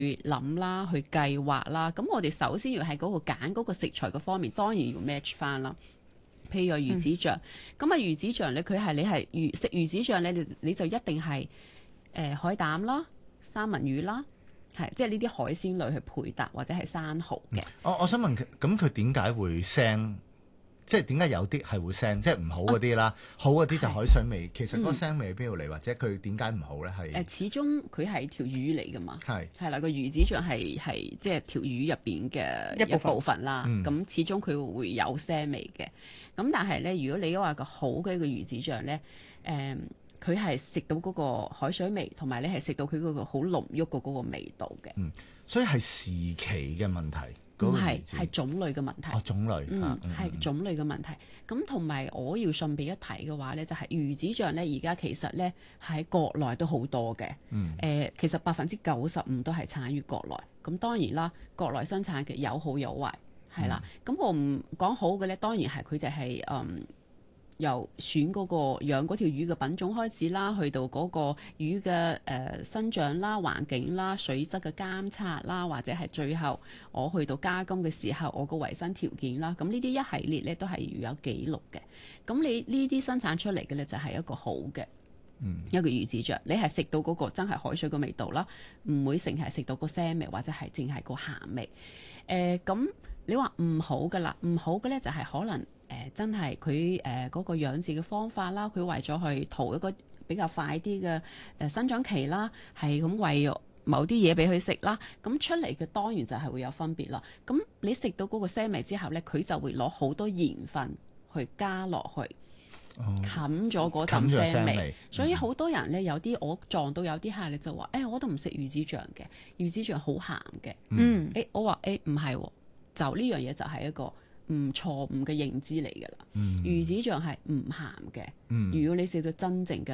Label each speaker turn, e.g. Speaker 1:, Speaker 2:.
Speaker 1: 諗啦，去計劃啦。咁我哋首先要喺嗰個揀嗰個食材嘅方面，當然要 match 翻啦。譬如話魚子醬，咁魚子醬咧，佢係你係食魚子醬咧，你就一定係海膽啦、三文魚啦，係即係呢啲海鮮類去配搭，或者係生蠔嘅。
Speaker 2: 我想問佢，咁佢點解會腥？即係點解有啲係會腥？即係唔好嗰啲啦，好嗰啲就海水味。其實嗰個腥味喺邊度嚟？或者佢點解唔好咧？係
Speaker 1: 始終佢係條魚嚟噶嘛，係啦，個魚子醬係即係條魚入邊嘅一部分啦。咁始終佢會有腥味嘅。咁但係咧，如果你話個好嘅一個魚子醬咧，佢係食到嗰個海水味，同埋你係食到佢嗰個好濃郁嘅嗰個味道嘅。
Speaker 2: 所以係時期嘅問題。
Speaker 1: 唔係，係種類嘅問題。
Speaker 2: 種類，
Speaker 1: 係種類嘅問題。咁同埋我要順便一提嘅話咧，就係魚子醬咧，而家其實咧喺國內都好多嘅。其實95%都係產於國內。咁當然啦，國內生產嘅有好有壞，係啦。咁我唔講好嘅咧，當然係佢哋係由選嗰個養嗰條魚嘅品種開始啦，去到嗰個魚嘅生長啦、環境啦、水質嘅監察啦，或者係最後我去到加工嘅時候，我個維生條件啦，咁呢啲一系列咧都係要有記錄嘅。咁你呢啲生產出嚟嘅咧就係一個好嘅，一個魚子醬，你係食到嗰個真係海水嘅味道啦，唔會成係食到個腥味或者係淨係個鹹味。咁你話唔好嘅啦，唔好嘅咧就係可能。真係佢嗰個養殖嘅方法啦，佢為咗去圖一個比較快啲嘅生長期啦，係咁餵某啲嘢俾佢食啦，咁出嚟嘅當然就係會有分別啦。咁你食到嗰個腥味之後呢，佢就會攞好多鹽分去加落去，冚咗嗰陣腥味。所以好多人呢，有啲我撞到有啲客你就話：我都唔食魚子醬嘅，魚子醬好鹹嘅。我話唔係喎，就呢樣嘢就係一個錯誤嘅認知嚟㗎啦。魚子醬係唔鹹嘅。如果你食到真正嘅